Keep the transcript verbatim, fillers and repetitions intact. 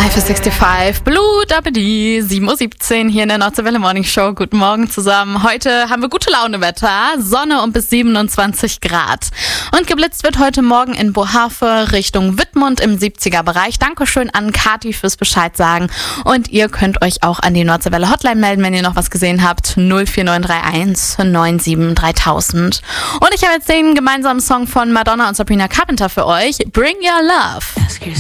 I four sixty-five, Blue Double D, sieben Uhr siebzehn hier in der Nordseewelle Morning Show. Guten Morgen zusammen. Heute haben wir gute Laune-Wetter, Sonne und bis siebenundzwanzig Grad. Und geblitzt wird heute Morgen in Bohafe Richtung Wittmund im siebziger-Bereich. Dankeschön an Kati fürs Bescheid sagen. Und ihr könnt euch auch an die Nordseewelle Hotline melden, wenn ihr noch was gesehen habt. null vier neun drei eins neun sieben dreitausend. Und ich habe jetzt den gemeinsamen Song von Madonna und Sabrina Carpenter für euch. Bring Your Love.